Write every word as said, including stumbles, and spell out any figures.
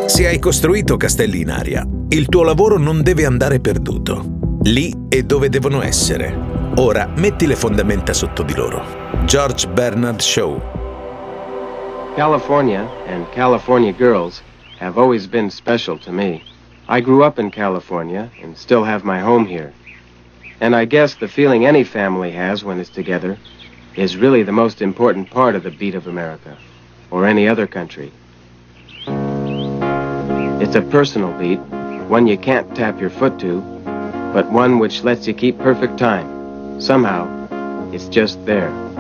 Se hai costruito castelli in aria, il tuo lavoro non deve andare perduto. Lì è dove devono essere. Ora metti le fondamenta sotto di loro. George Bernard Shaw. California and California girls have always been special to me. I grew up in California and still have my home here. And I guess the feeling any family has when it's together is really the most important part of the beat of America, or any other country. It's a personal beat, one you can't tap your foot to, but one which lets you keep perfect time. Somehow, it's just there.